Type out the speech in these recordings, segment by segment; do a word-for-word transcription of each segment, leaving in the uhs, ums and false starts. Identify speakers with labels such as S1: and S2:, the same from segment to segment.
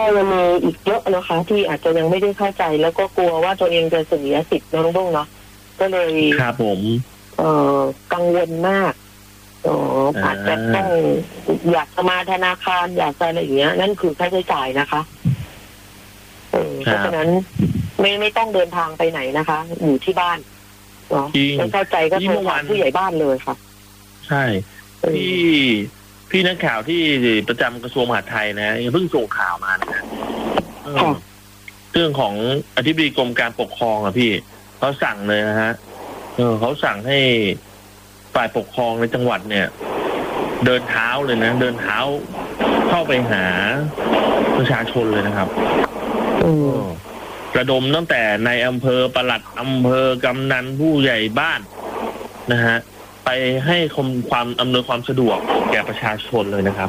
S1: ยังมีอีกเยอะนะคะที่อาจจะยังไม่ได้เข้าใจแล้วก็กลัวว่าตัวเองจะเสียสิทธิ์น้องบุ้งเนาะก็เลย
S2: ครับผม
S1: เอ่อกังวลมากอ๋ออาจจะต้องอยากจะมาธนาคารอยากจะอะไรอย่างเงี้ยนั่นคือค่าใช้จ่ายนะคะเพราะฉะนั้นไม่ไม่ต้องเดินทางไปไหนนะคะอยู่ที่บ้านเนาะไม่เข้าใจก็โทรถามผู้ใหญ่บ้านเลยค่ะ
S2: ใช่พี่พี่นักข่าวที่ประจำกระทรวงมหาดไทยนะเพิ่งส่งข่าวมานะเรื่องของอธิบดีกรมการปกครองอ่ะพี่เขาสั่งเลยนะฮะเออเขาสั่งให้ฝ่ายปกครองในจังหวัดเนี่ย เดินเท้าเลยนะเดินเท้าเข้าไปหาประชาชนเลยนะครับระดมตั้งแต่ในอำเภอปลัดอำเภอกำนันผู้ใหญ่บ้านนะฮะไปให้ความอำนวยความสะดวกแก่ประชาชนเลยนะครับ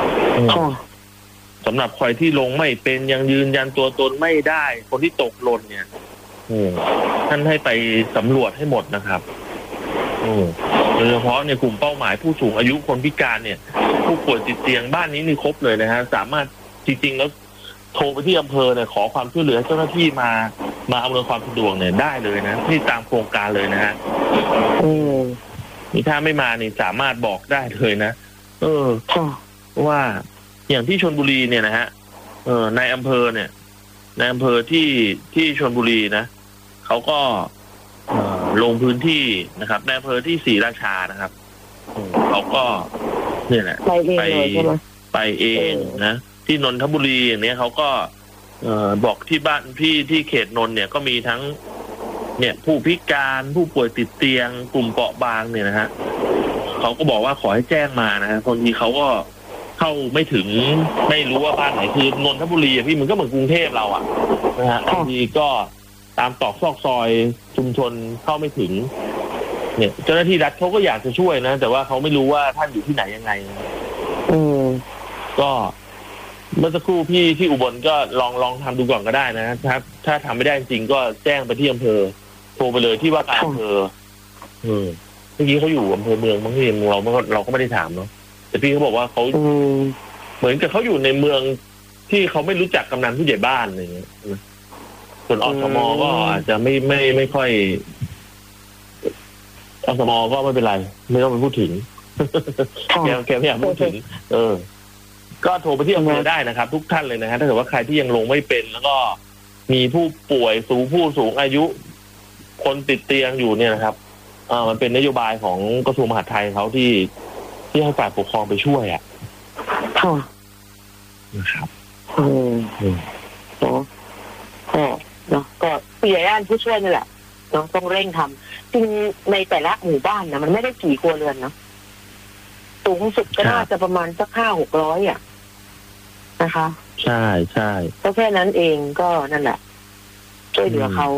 S2: สำหรับใครที่ลงไม่เป็นยังยืนยันตัวตนไม่ได้คนที่ตกหล่นเนี่ยท่านให้ไปสำรวจให้หมดนะครับโดยเฉพาะในกลุ่มเป้าหมายผู้สูงอายุคนพิการเนี่ยผู้ป่วยติดเตียงบ้านนี้นี่ครบเลยนะฮะสามารถจริงๆแล้วโทรไปที่อำเภอเนี่ยขอความช่วยเหลือเจ้าหน้าที่มามาอำนวยความสะดวกเนี่ยได้เลยนะที่ตามโครงการเลยนะฮะนี่ถ้าไม่มานี่สามารถบอกได้เลยนะเออว่าอย่างที่ชลบุรีเนี่ยนะฮะเออในอำเภอเนี่ยในอำเภอที่ที่ชลบุรีนะเขาก็ลงพื้นที่นะครับในอำเภอที่ศรีราชานะครับเขาก็เนี่ยแหละไปไปเองนะที่นนทบุรีอย่างเนี้ยเขาก็เอ่อบอกที่บ้านพี่ที่เขตนนท์เนี่ยก็มีทั้งเนี่ยผู้พิการผู้ป่วยติดเตียงกลุ่มเปราะบางเนี่ยนะฮะเขาก็บอกว่าขอให้แจ้งมานะฮะบางทีเขาก็เข้าไม่ถึงไม่รู้ว่าบ้านไหนคือนนทบุรีอ่ะพี่มันก็เหมือนกรุงเทพเราอ่ะนะฮะบางทีก็ตามตอกซอกซอยชุมชนเข้าไม่ถึงเนี่ยเจ้าหน้าที่รัฐเขาก็อยากจะช่วยนะแต่ว่าเขาไม่รู้ว่าท่านอยู่ที่ไหนยังไงอืมก็เมื่อสักครู่พี่ที่อุบลก็ลองลองทำดูก่อนก็ได้นะครับถ้าทำไม่ได้จริงก็แจ้งไปที่อำเภอโทรไปเลยที่ว่าการอำเภอเออเมื่อกี้เขาอยู่อำเภอเมืองบางทีเราเราก็ไม่ได้ถามเนาะแต่พี่เขาบอกว่าเขาเหมือนกับเขาอยู่ในเมืองที่เขาไม่รู้จักกำนันผู้ใหญ่บ้านอะไรอย่างเงี้ยส่วนอสมก็อาจจะไม่ไม่ไม่ค่อยอสมก็ไม่เป็นไรไม่ต้องไปพูดถึงแกแกไม่อยากพูดถึงเออก็โทรไปที่อำเภอได้นะครับทุกท่านเลยนะฮะถ้าเกิดว่าใครที่ยังลงไม่เป็นแล้วก็มีผู้ป่วยสูงผู้สูงอายุคนติดเตียงอยู่เนี่ยนะครับอ่ามันเป็นนโยบายของกระทรวงมหาดไทยเขาที่ที่ให้ฝ่ายปกครองไปช่วยอ่ะค่ะนะครับอืมอืมเนาะก็เนาะก็ผู้ใหญ่บ้านผู้ช่วยนี่แหละเนาะต้องเร่งทำจริงในแต่ละหมู่บ้านนะมันไม่ได้กี่ครัวเรือนเนาะสูงสุดก็น่าจะประมาณสักห้าหกร้อยอ่ะนะคะใช่ใช่ก็แค่นั้นเองก็นั่นแหละช่วยเหลือเขา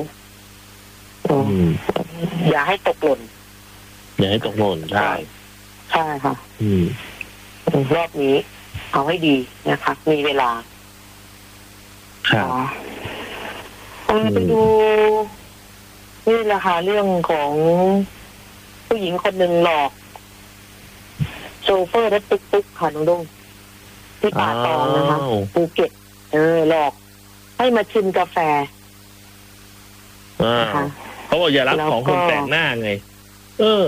S2: อย่าให้ตกหล่นอย่าให้ตกหล่นใช่ใช่ค่ะอืมรอบนี้เอาให้ดีนะคะมีเวลาค่ะไปดูนี่แหละค่ะเรื่องของผู้หญิงคนหนึ่งหลอกโชเฟอร์รถตุ๊กๆค่ะน้องดงที่ป่าตองนะคะภูเก็ตเออหลอกให้มาชิมกาแฟเขาบอกอย่ารับของคนแปลกหน้าไงเออ